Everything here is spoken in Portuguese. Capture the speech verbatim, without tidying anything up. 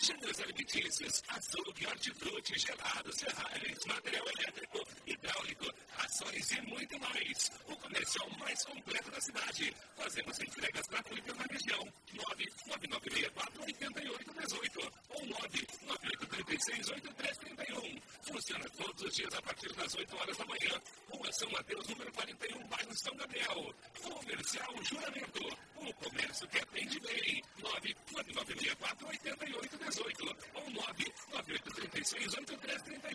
Gêneros alimentícios, açougue, hortifruti, gelados, serragens, material elétrico, hidráulico, rações e muito mais. O comercial mais completo da cidade. Fazemos entregas gratuitas na região. nove nove nove seis quatro oito oito um oito ou nove nove oito três seis oito três três um. Funciona todos os dias a partir das oito horas da manhã. Rua São Mateus, número quarenta e um, bairro São Gabriel. Comercial Juramento. O comércio que atende bem. nove nove nove seis quatro oito oito um oito ou nove nove oito três seis oito três três